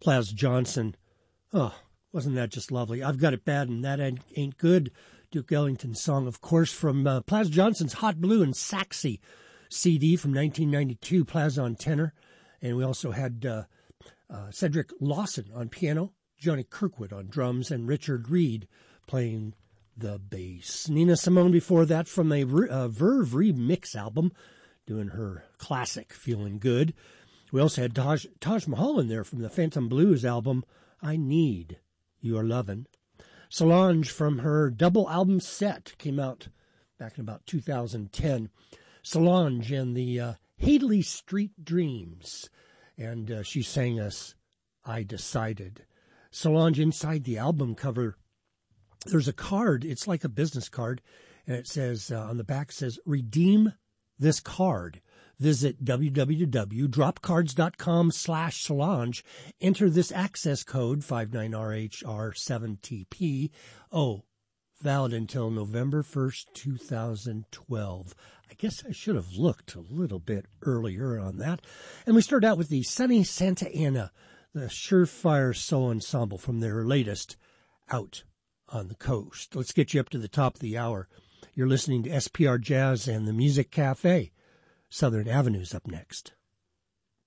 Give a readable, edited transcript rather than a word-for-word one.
Plas Johnson. Oh, wasn't that just lovely? I've Got It Bad and That Ain't Good. Duke Ellington's song, of course, from Plas Johnson's Hot Blue and Saxy CD from 1992, Plas on tenor. And we also had Cedric Lawson on piano, Johnny Kirkwood on drums, and Richard Reed playing the bass. Nina Simone before that from a Verve remix album, doing her classic Feeling Good. We also had Taj Mahal in there from the Phantom Blues album, I Need Your Lovin'. Solange from her double album set came out back in about 2010. Solange and the Hadley Street Dreams. And she sang us I Decided. Solange, inside the album cover, there's a card. It's like a business card. And it says, on the back says, redeem this card. Visit www.dropcards.com/Solange. Enter this access code, 59RHR7TP. Oh, valid until November 1st, 2012. I guess I should have looked a little bit earlier on that. And we start out with the Sunny Santa Ana, the Surefire Soul Ensemble from their latest Out on the Coast. Let's get you up to the top of the hour. You're listening to SPR Jazz and the Music Cafe. Southern Avenue's up next.